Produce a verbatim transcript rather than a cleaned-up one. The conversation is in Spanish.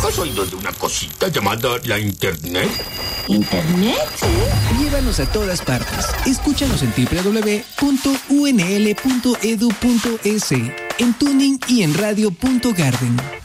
¿has oído de una cosita llamada la Internet? ¿Internet? ¿Sí? Llévanos a todas partes. Escúchanos en doble u doble u doble u punto u n l punto e d u punto e s, en Tuning y en radio punto garden.